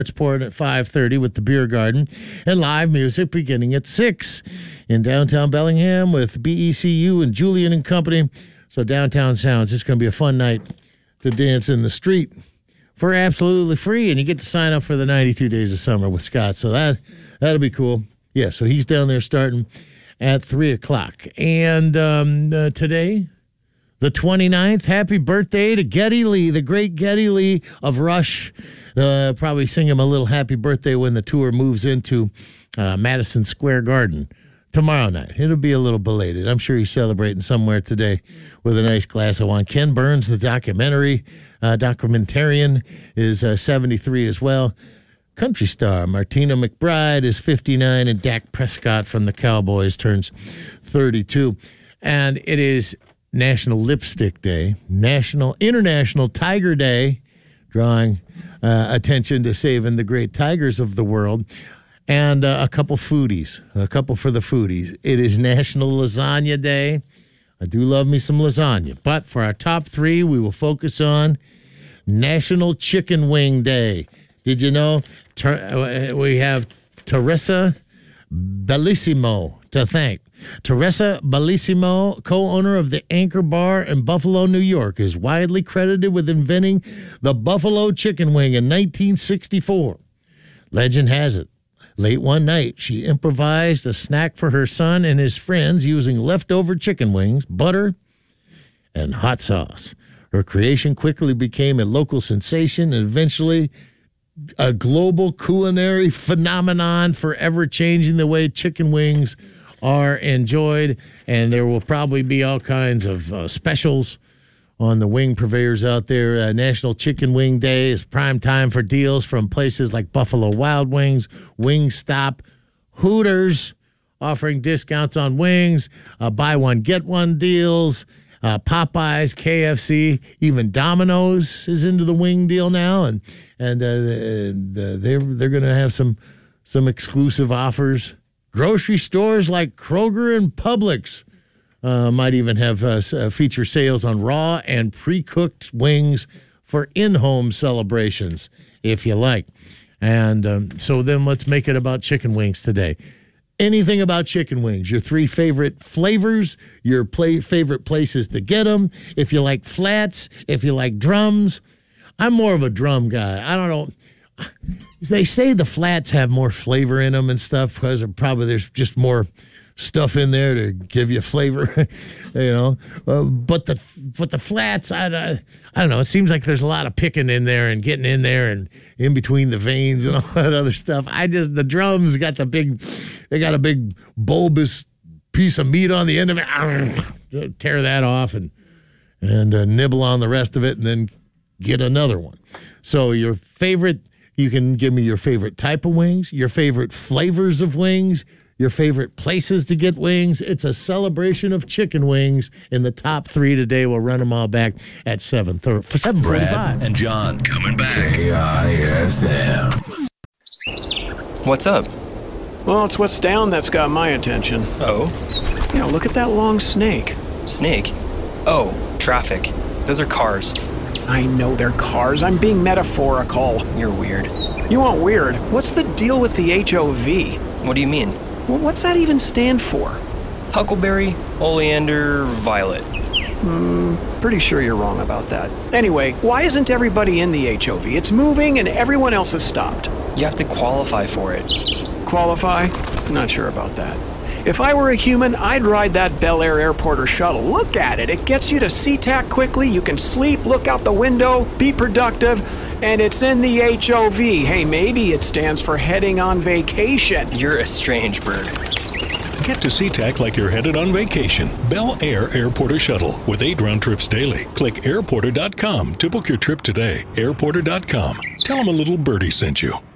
It's pouring at 5:30 with the beer garden and live music beginning at 6 in downtown Bellingham with BECU and Julian and Company. So downtown sounds. It's going to be a fun night to dance in the street for absolutely free, and you get to sign up for the 92 Days of Summer with Scott. So that'll be cool. Yeah, so he's down there starting at 3 o'clock. And today, the 29th, happy birthday to Geddy Lee, the great Geddy Lee of Rush. Probably sing him a little happy birthday when the tour moves into Madison Square Garden tomorrow night. It'll be a little belated. I'm sure he's celebrating somewhere today with a nice glass of wine. Ken Burns, the documentarian, is 73 as well. Country star Martina McBride is 59, and Dak Prescott from the Cowboys turns 32. And it is National Lipstick Day, International Tiger Day, drawing attention to saving the great tigers of the world. And a couple for the foodies. It is National Lasagna Day. I do love me some lasagna. But for our top three, we will focus on National Chicken Wing Day. Did you know we have Teresa Bellissimo to thank. Teresa Bellissimo, co-owner of the Anchor Bar in Buffalo, New York, is widely credited with inventing the Buffalo chicken wing in 1964. Legend has it, late one night, she improvised a snack for her son and his friends using leftover chicken wings, butter, and hot sauce. Her creation quickly became a local sensation and eventually a global culinary phenomenon, forever changing the way chicken wings are enjoyed. And there will probably be all kinds of specials on the wing purveyors out there. National Chicken Wing Day is prime time for deals from places like Buffalo Wild Wings, Wingstop, Hooters, offering discounts on wings, buy one, get one deals, Popeyes, KFC, even Domino's is into the wing deal now, and they're going to have some exclusive offers. Grocery stores like Kroger and Publix might even have feature sales on raw and pre-cooked wings for in-home celebrations, if you like. And so then let's make it about chicken wings today. Anything about chicken wings, your three favorite flavors, your favorite places to get them, if you like flats, if you like drums. I'm more of a drum guy. I don't know. They say the flats have more flavor in them and stuff because probably there's just more stuff in there to give you flavor, you know. But the flats, I don't know. It seems like there's a lot of picking in there and getting in there and in between the veins and all that other stuff. The drums got they got a big bulbous piece of meat on the end of it. Tear that off and nibble on the rest of it and then get another one. So your favorite, you can give me your favorite type of wings, your favorite flavors of wings, your favorite places to get wings. It's a celebration of chicken wings in the top three today. We'll run them all back at 7:45. Brad and John coming back. KISM. What's up? Well, it's what's down that's got my attention. Oh? Yeah, look at that long snake. Snake? Oh, traffic. Those are cars. I know they're cars. I'm being metaphorical. You're weird. You want weird? What's the deal with the HOV? What do you mean? Well, what's that even stand for? Huckleberry, oleander, violet. Pretty sure you're wrong about that. Anyway, why isn't everybody in the HOV? It's moving and everyone else has stopped. You have to qualify for it. Qualify? Not sure about that. If I were a human, I'd ride that Bel Air airport or shuttle. Look at it. It gets you to SeaTac quickly. You can sleep, look out the window, be productive, and it's in the HOV. Hey, maybe it stands for heading on vacation. You're a strange bird. Get to SeaTac like you're headed on vacation. Bel Air Airport or Shuttle with 8 round trips daily. Click airporter.com to book your trip today. Airporter.com. Tell them a little birdie sent you.